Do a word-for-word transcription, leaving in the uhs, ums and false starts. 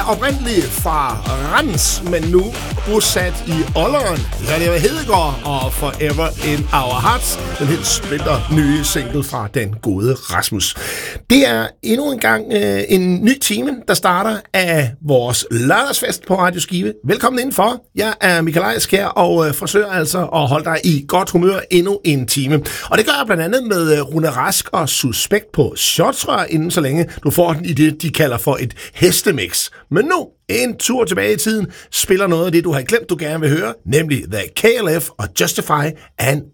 er oprindeligt fra Rans, men nu bosat i Olleren. Ja, det var Hedegaard og Forever in Our Hearts, den helt splinter nye single fra den gode Rasmus. Det er endnu en gang øh, en ny time, der starter af vores lørdagsfest på Radio Skive. Velkommen indenfor. Jeg er Michael Ejerskær og øh, forsøger altså at holde dig i godt humør endnu en time. Og det gør jeg blandt andet med øh, Rune Rask og Suspekt på shotsrør, inden så længe du får den i det, de kalder for et hestemix. Men nu, en tur tilbage i tiden, spiller noget af det, du har glemt, du gerne vil høre, nemlig The K L F og Justify and